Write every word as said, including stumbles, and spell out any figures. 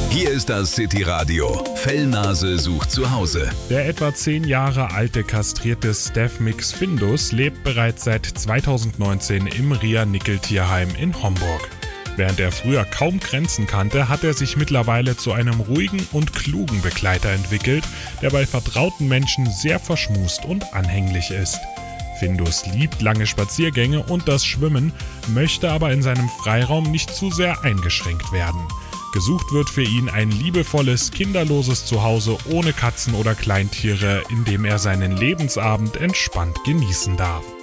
Hier ist das City Radio. Fellnase sucht zu Hause. Der etwa zehn Jahre alte kastrierte Staff-Mix Findus lebt bereits seit zweitausendneunzehn im Ria-Nickel-Tierheim in Homburg. Während er früher kaum Grenzen kannte, hat er sich mittlerweile zu einem ruhigen und klugen Begleiter entwickelt, der bei vertrauten Menschen sehr verschmust und anhänglich ist. Findus liebt lange Spaziergänge und das Schwimmen, möchte aber in seinem Freiraum nicht zu sehr eingeschränkt werden. Gesucht wird für ihn ein liebevolles, kinderloses Zuhause ohne Katzen oder Kleintiere, in dem er seinen Lebensabend entspannt genießen darf.